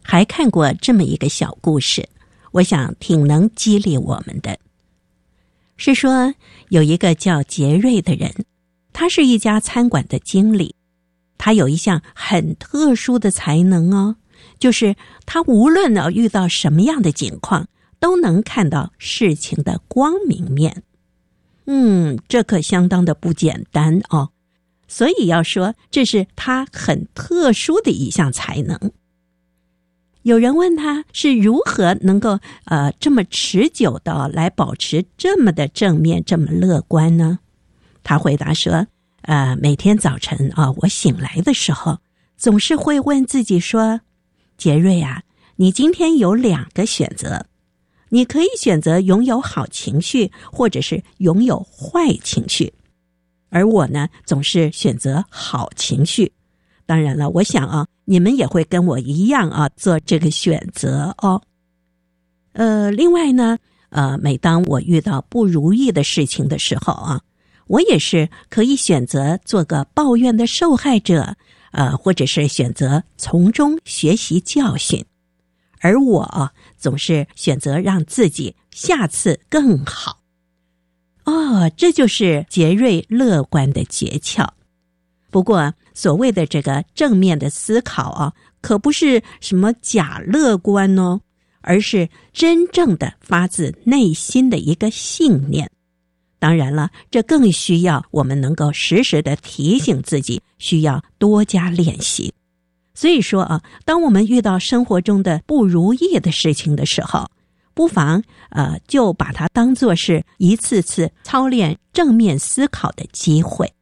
还看过这么一个小故事，我想挺能激励我们的。是说有一个叫杰瑞的人，他是一家餐馆的经理，他有一项很特殊的才能哦，就是他无论遇到什么样的境况，都能看到事情的光明面。这可相当的不简单哦。所以要说这是他很特殊的一项才能。有人问他是如何能够这么持久的来保持这么的正面这么乐观呢？他回答说每天早晨我醒来的时候总是会问自己说，杰瑞啊，你今天有2个选择，你可以选择拥有好情绪，或者是拥有坏情绪。而我呢，总是选择好情绪。当然了，我想你们也会跟我一样做这个选择哦。另外呢，每当我遇到不如意的事情的时候我也是可以选择做个抱怨的受害者，或者是选择从中学习教训。而我总是选择让自己下次更好。这就是杰瑞乐观的诀窍。不过所谓的这个正面的思考可不是什么假乐观哦，而是真正的发自内心的一个信念。当然了，这更需要我们能够时时的提醒自己，需要多加练习。所以说当我们遇到生活中的不如意的事情的时候，不妨就把它当作是一次次操练正面思考的机会。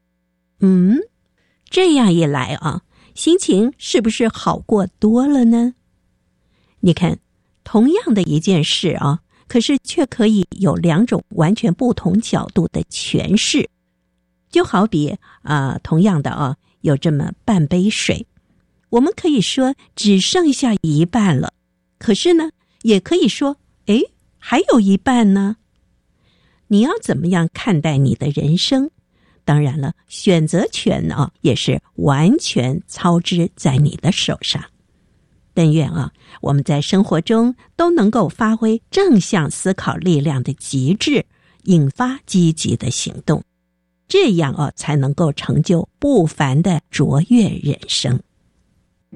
这样一来心情是不是好过多了呢？你看，同样的一件事可是却可以有2种完全不同角度的诠释。就好比同样的有这么半杯水，我们可以说只剩下一半了，可是呢也可以说还有一半呢。你要怎么样看待你的人生？当然了，选择权也是完全操之在你的手上。但愿我们在生活中都能够发挥正向思考力量的极致，引发积极的行动，这样才能够成就不凡的卓越人生。